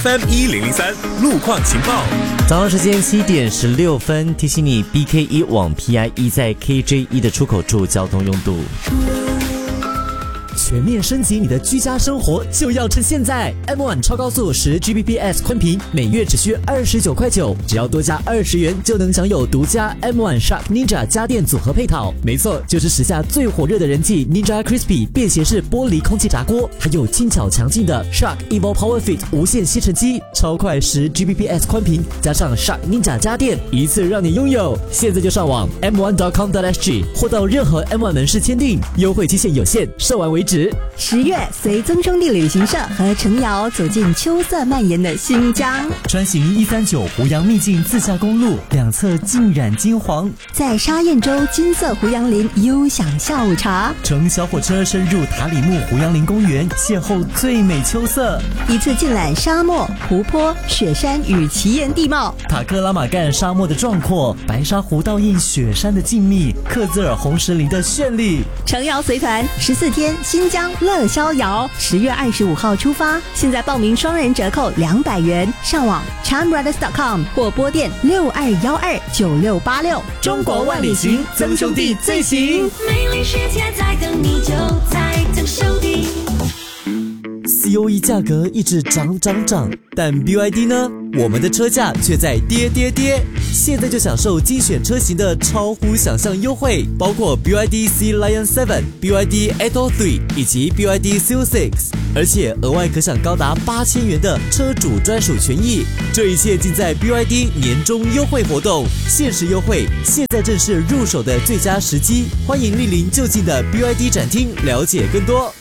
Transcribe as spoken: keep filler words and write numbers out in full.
F M 一零零三路况情报。 早上时间七点十六分，提醒你 B K 一 往 P I 一在 K J 一的出口处交通拥堵。全面升级你的居家生活就要趁现在 ！M 一 超高速十 G B P S 宽频，每月只需二十九块九，只要多加二十元就能享有独家 M 一 Shark Ninja 家电组合配套。没错，就是时下最火热的人气 Ninja Crispy 便携式玻璃空气炸锅，还有轻巧强劲的 Shark Evo Power Fit 无线吸尘机，超快十 G B P S 宽频，加上 Shark Ninja 家电，一次让你拥有。现在就上网 M 一 点 com 点 S G 或到任何 M 一 门市签订，优惠期限有限，售完为止。 十月，随曾兄弟旅行社和程瑶走进秋色蔓延的新疆， 穿行一三九胡杨秘境自驾公路，两侧浸染金黄， 在沙堰洲金色胡杨林悠享下午茶， 乘小火车深入塔里木胡杨林公园，邂逅最美秋色， 一次尽览沙漠、湖泊、雪山与奇岩地貌， 塔克拉玛干沙漠的壮阔，白沙湖倒映雪山的静谧，克孜尔红石林的绚丽。 程瑶随团十四天新疆乐逍遥，十月二十五号出发，现在报名双人折扣两百元，上网 charmbrothers 点 com 或拨电六二一二九六八六。 中国万里行，曾兄弟最行。 美丽世界在等你，就在曾兄弟。 C O E 价格一直涨涨涨，但 B Y D 呢？我们的车价却在跌跌跌。现在就享受精选车型的超乎想象优惠，包括 B Y D C Lion 七、B Y D eight oh three 以及 B Y D C O six， 而且额外可享高达八千元的车主专属权益。这一切尽在 B Y D 年终优惠活动，限时优惠，现在正是入手的最佳时机。欢迎莅临就近的 B Y D 展厅了解更多。